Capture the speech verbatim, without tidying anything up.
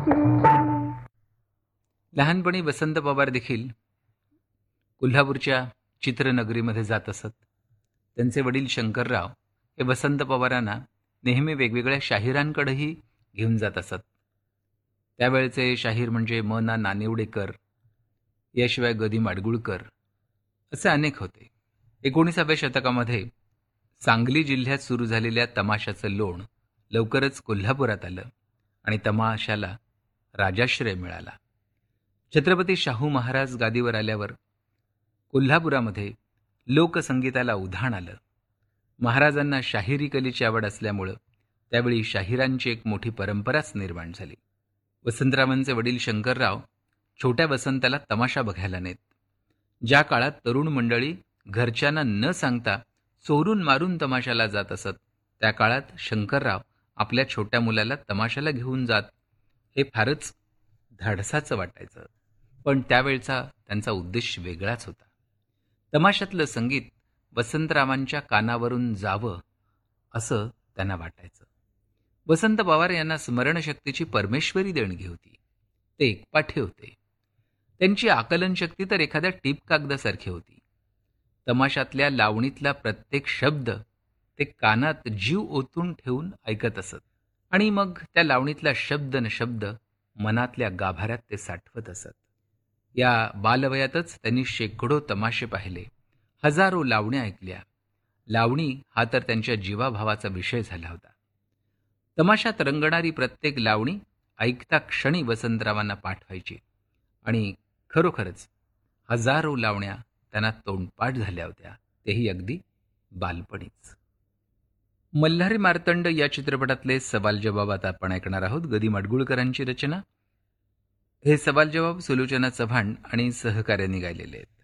लहानपणी वसंत पवार देखील कोल्हापूरच्या चित्रनगरीमध्ये जात असत. त्यांचे वडील शंकरराव हे वसंत पवारांना नेहमी वेगवेगळ्या शाहिरांकडेही घेऊन जात असत. त्यावेळचे शाहीर म्हणजे म ना नानिवडेकर, याशिवाय गदी माडगुळकर असे अनेक होते. एकोणीसाव्या शतकामध्ये सांगली जिल्ह्यात सुरू झालेल्या तमाशाचं लोण लवकरच कोल्हापुरात आलं आणि तमाशाला राजाश्रय मिळाला. छत्रपती शाहू महाराज गादीवर आल्यावर कोल्हापुरामध्ये लोकसंगीताला उधाण आलं. महाराजांना शाहिरी कलेची आवड असल्यामुळं त्यावेळी शाहिरांची एक मोठी परंपराच निर्माण झाली. वसंतरावांचे वडील शंकरराव छोट्या वसंताला तमाशा बघायला नेत. ज्या काळात तरुण मंडळी घरच्यांना न सांगता चोरून मारून तमाशाला जात असत, त्या काळात शंकरराव आपल्या छोट्या मुलाला तमाशाला घेऊन जात हे फारच धाडसाचं वाटायचं. पण त्यावेळचा त्यांचा उद्देश वेगळाच होता. तमाशातलं संगीत वसंतरावांच्या कानावरून जावं असं त्यांना वाटायचं. वसंत पवार यांना स्मरणशक्तीची परमेश्वरी देणगी होती. ते एकपाठे होते. त्यांची आकलनशक्ती तर एखाद्या टीप कागदासारखी होती. तमाशातल्या लावणीतला प्रत्येक शब्द ते कानात जीव ओतून ठेवून ऐकत असत आणि मग त्या लावणीतला शब्द न शब्द मनातल्या गाभाऱ्यात ते साठवत असत. या बालवयातच त्यांनी शेकडो तमाशे पाहिले, हजारो लावण्या ऐकल्या. लावणी हा तर त्यांच्या जीवाभावाचा विषय झाला होता. तमाशात रंगणारी प्रत्येक लावणी ऐकता क्षणी वसंतरावांना पाठवायची आणि खरोखरच हजारो लावण्या त्यांना तोंडपाठ झाल्या होत्या, तेही अगदी बालपणीच. मल्हारी मार्तंड या चित्रपटातले सवाल जवाब आता आपण ऐकणार आहोत. गदी माडगुळकरांची रचना. हे सवाल जवाब सुलोचना चव्हाण आणि सहकार्याने गायलेले आहेत.